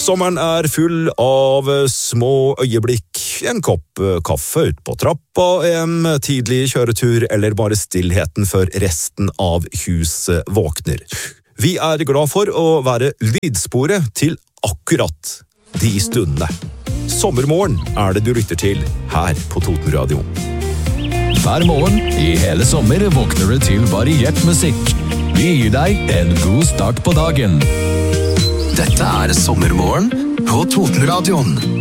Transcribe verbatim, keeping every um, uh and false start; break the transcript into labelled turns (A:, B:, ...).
A: Sommeren er full av små øyeblikk, en kopp kaffe ut på trappa, en tidlig kjøretur eller bare stillheten før resten av huset våkner. Vi er glad for å være lydsporet til akkurat de stundene. Sommermorgen er det du lytter til her på Toten Radio.
B: Hver morgen i hele sommer våkner du til variert musikk. Vi gir deg en god start på dagen.
C: Dette er Sommermorgen på Toten Radioen.